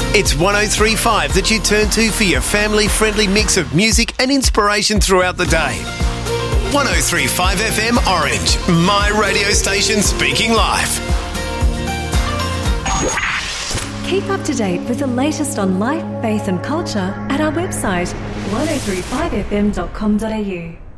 It's 103.5 that you turn to for your family-friendly mix of music and inspiration throughout the day. 103.5 FM Orange, my radio station speaking live. Keep up to date with the latest on life, faith and culture at our website 1035fm.com.au.